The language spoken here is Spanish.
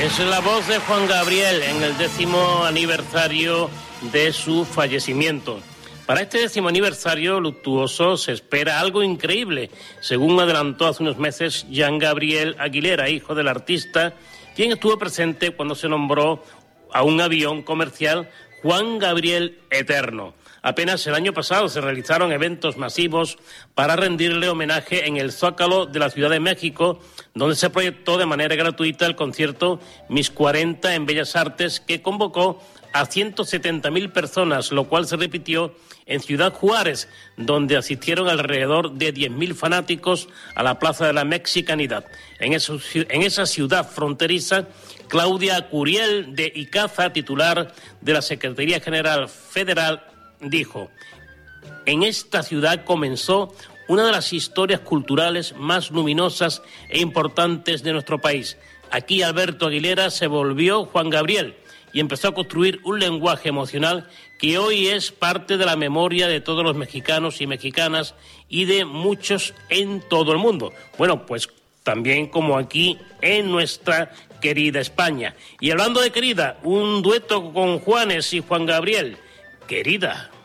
Es la voz de Juan Gabriel en el 10º aniversario de su fallecimiento. Para este 10º aniversario luctuoso se espera algo increíble, según adelantó hace unos meses Jean Gabriel Aguilera, hijo del artista, quien estuvo presente cuando se nombró a un avión comercial Juan Gabriel Eterno. Apenas el año pasado se realizaron eventos masivos para rendirle homenaje en el Zócalo de la Ciudad de México, donde se proyectó de manera gratuita el concierto Mis 40 en Bellas Artes, que convocó a 170.000 personas, lo cual se repitió en Ciudad Juárez, donde asistieron alrededor de 10.000 fanáticos a la Plaza de la Mexicanidad. En esa ciudad fronteriza, Claudia Curiel de Icaza, titular de la Secretaría General Federal, dijo: en esta ciudad comenzó una de las historias culturales más luminosas e importantes de nuestro país. Aquí Alberto Aguilera se volvió Juan Gabriel y empezó a construir un lenguaje emocional que hoy es parte de la memoria de todos los mexicanos y mexicanas y de muchos en todo el mundo. Bueno, pues también como aquí en nuestra querida España. Y hablando de querida, un dueto con Juanes y Juan Gabriel. Querida.